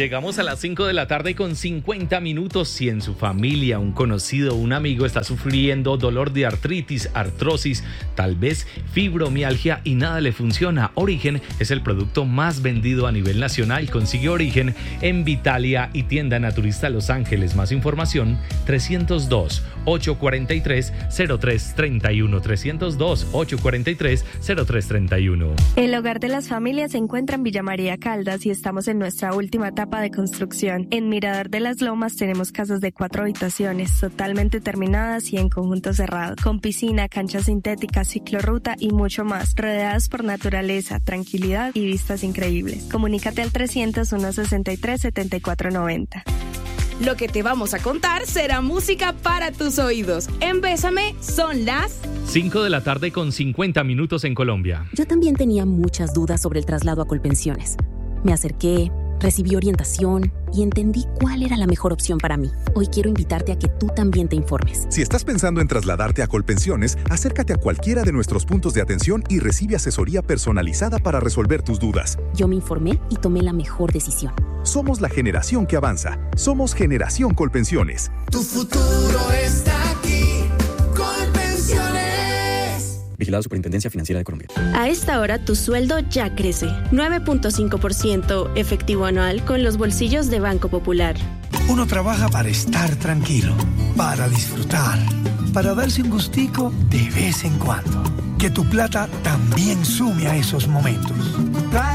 Llegamos a las 5 de la tarde con 50 minutos. Si en su familia, un conocido, un amigo está sufriendo dolor de artritis, artrosis, tal vez fibromialgia y nada le funciona, Origen es el producto más vendido a nivel nacional. Consigue Origen en Vitalia y tienda naturista Los Ángeles. Más información 302-843-0331. 302-843-0331. El hogar de las familias se encuentra en Villa María Caldas y estamos en nuestra última etapa de construcción. En Mirador de las Lomas tenemos casas de 4 habitaciones, totalmente terminadas y en conjunto cerrado, con piscina, cancha sintética, ciclorruta y mucho más, rodeadas por naturaleza, tranquilidad y vistas increíbles. Comunícate al 300-163-7490. Lo que te vamos a contar será música para tus oídos. En Bésame son las 5 de la tarde con 50 minutos en Colombia. Yo también tenía muchas dudas sobre el traslado a Colpensiones. Me acerqué, recibí orientación y entendí cuál era la mejor opción para mí. Hoy quiero invitarte a que tú también te informes. Si estás pensando en trasladarte a Colpensiones, acércate a cualquiera de nuestros puntos de atención y recibe asesoría personalizada para resolver tus dudas. Yo me informé y tomé la mejor decisión. Somos la generación que avanza. Somos Generación Colpensiones. Tu futuro está aquí. Colpensiones. Vigilado Superintendencia Financiera de Colombia. A esta hora tu sueldo ya crece. 9.5% efectivo anual con los bolsillos de Banco Popular. Uno trabaja para estar tranquilo, para disfrutar, para darse un gustico de vez en cuando. Que tu plata también sume a esos momentos.